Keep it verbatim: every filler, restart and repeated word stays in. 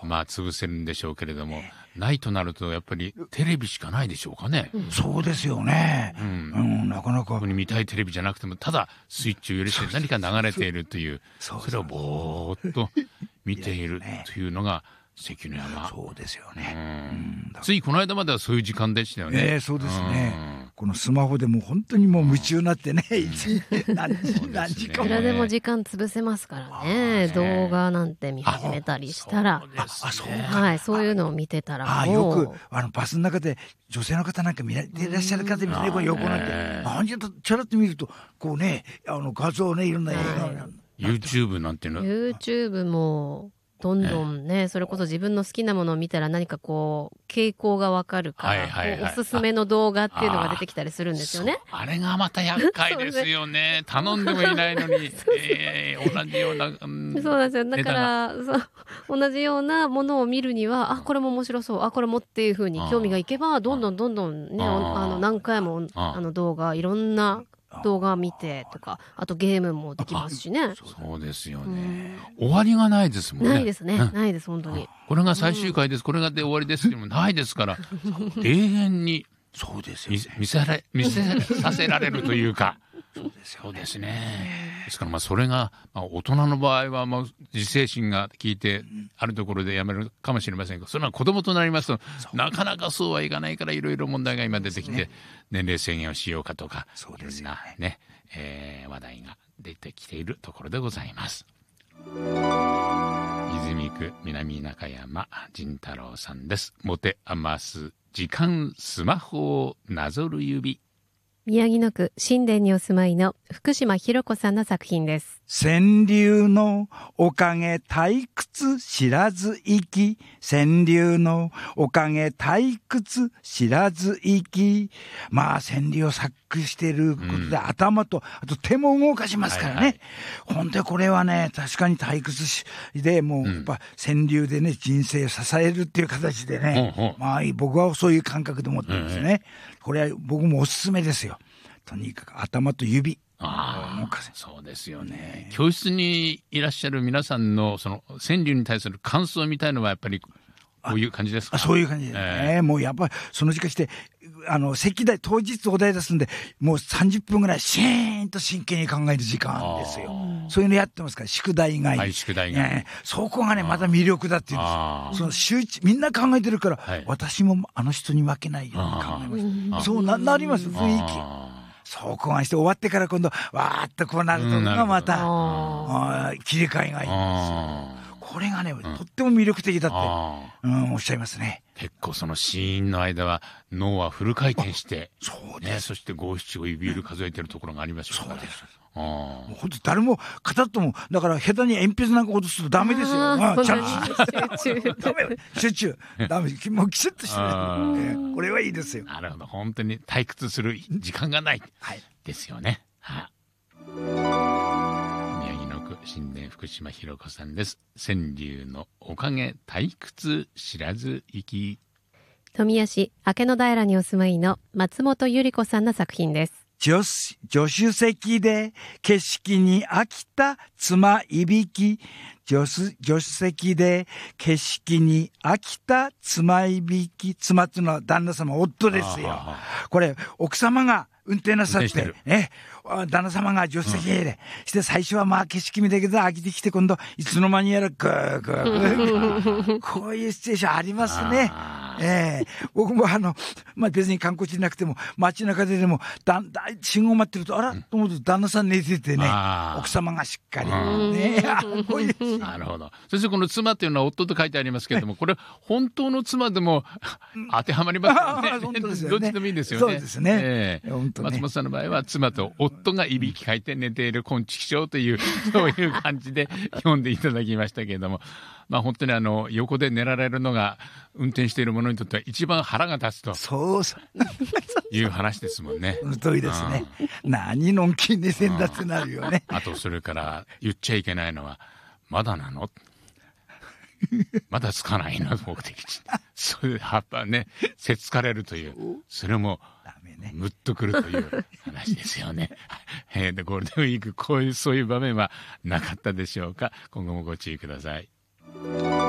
まあ潰せるんでしょうけれども、ね、ないとなるとやっぱりテレビしかないでしょうかね。 うん、そうですよね、うんうん、なかなかここに見たいテレビじゃなくてもただスイッチを許して何か流れているという、それをぼーっと見ているというのが関の山。 そうですよね、 うんうん、ついこの間まではそういう時間でしたよね。 えー、そうですね、うん、このスマホでもう本当にもう夢中になってね、うん、何時何時間いくらでも時間潰せますからね。動画なんて見始めたりしたら、 あ、そうか、 はい、そういうのを見てたらもう、 あ、よくあのバスの中で女性の方なんか見られていらっしゃる方見てね、これ横なんて何時とちょろっと見るとこうね、あの画像ね、いろんな映画、はい、 YouTube なんていうの YouTube もどんどんね、それこそ自分の好きなものを見たら何かこう傾向がわかるから、はいはいはい、おすすめの動画っていうのが出てきたりするんですよね。 あ, あれがまた厄介ですよね。頼んでもいないのにえー、同じような、うん、 そうなんですよ。だからそう同じようなものを見るには、あ、これも面白そう、あ、これもっていう風に興味がいけば、どんどんどんどんね、ああの何回もあの動画、いろんな動画見てとか、あとゲームもできますしね。 そうですよね、うん、終わりがないですもんね。 ないですね、 うん、 ないです本当に。 これが最終回です、うん、これがで終わりですでもないですから永遠にそうですよね、 見せられ見せさせられるというかそうですね。ですからまあそれが、まあ、大人の場合はもう自制心が効いてあるところでやめるかもしれませんが、それは子供となりますとなかなかそうはいかないから、いろいろ問題が今出てきて、年齢制限をしようかとか、いろんなね、えー、話題が出てきているところでございます。泉区南中山仁太郎さんです。持て余す時間スマホをなぞる指。 宮城野区新田にお住まいの福島ひろ子さんの作品です。 川柳のおかげ退屈知らず行き、川柳のおかげ退屈知らず行き。まあ川柳を作句していることで、うん、頭とあと手も動かしますからね、はいはい、本当にこれはね、確かに退屈しでもうやっぱ川柳でね、人生を支えるっていう形でね、うんうん、まあ僕はそういう感覚で持ってるんですね、うんうん、これは僕もおすすめですよ。とにかく頭と指。 ああ、そうですよね。教室にいらっしゃる皆さんのその川柳に対する感想みたいのはやっぱりこういう感じですか？ あ、そういう感じですね、えー、もうやっぱりその時間してあの席題当日お題出すんで、もうさんじゅっぷんぐらいシーンと真剣に考える時間ですよ。そういうのやってますから、宿題以外、 はい、宿題以外、 ね、そこがねまた魅力だっていうんですよ。その集中みんな考えてるから、はい、私もあの人に負けないように考えました。そう な, なります雰囲気。そうこうして終わってから今度わーっとこうなるとがまた、うん、切り替えがいいんですよ。これがね、うん、とっても魅力的だって、うん、おっしゃいますね。 結構そのシーンの間は脳はフル回転して、 そうです、 ね、そして五七五指折り数えてるところがありますよね。 そうです。もう本当誰も片ともだから下手に鉛筆なんか落とすとダメですよ。ああちゃんと集中ダメ集中ダメもうキシュッとしてる、ね、これはいいですよ。 なるほど、本当に退屈する時間がないですよね。はい、宮城野区新田福島ひろ子さんです。川柳のおかげ退屈知らず行き。 富谷市明野平にお住まいの松本由里子さんの作品です。 助, 助手席で景色に飽きた妻いびき。助, 助手席で景色に飽きた妻いびき。妻っていうのは旦那様、夫ですよ。これ奥様が運転なさってね、旦那様が助手席へで、うん、して最初はまあ景色見だけど飽きてきて、今度いつの間にやらグーグーグーこういうシチュエーションありますね。えー、僕もあの、まあ、別に観光地じゃなくても街中ででもだんだん信号待ってるとあら、うん、と思うと旦那さん寝ててね、奥様がしっかり、ね、こういうなるほど。そしてこの妻というのは夫と書いてありますけれども、これ本当の妻でも当てはまりますよね。どっちでもいいんですよね。 そうですね、 えーね、松本さんの場合は妻と夫がいびきかいて寝ている昆虫症というそういう感じで読んでいただきましたけれども、まあ、本当にあの横で寝られるのが運転している者にとっては一番腹が立つとそうそういう話ですもんね。 その通りですね。何のんき寝てんだってなるよね。 あとそれから言っちゃいけないのはまだなのまだつかないの目的地そういう葉っぱねせつかれるという、それもムッとくるという話ですよね。えー、でゴールデンウィークこういうそういう場面はなかったでしょうか。今後もご注意ください。